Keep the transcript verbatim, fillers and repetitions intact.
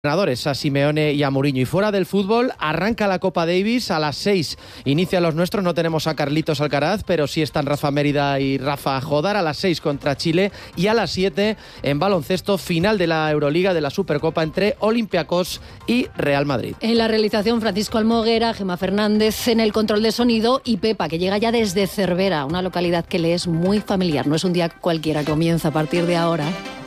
entrenadores, a Simeone y a Mourinho. Y fuera del fútbol, arranca la Copa Davis a las seis. Inicia los nuestros, no tenemos a Carlitos Alcaraz, pero sí están Rafa Mérida y Rafa Jodar a las seis contra Chile. Y a las siete, en baloncesto, final de la Euroliga, de la Supercopa entre Olympiacos y Real Madrid. En la realización, Francisco Almoguera, Gemma Fernández en el control de sonido y Pepa, que llega ya desde Cervera, una localidad que le es muy familiar. No es un día cualquiera, comienza a partir de ahora.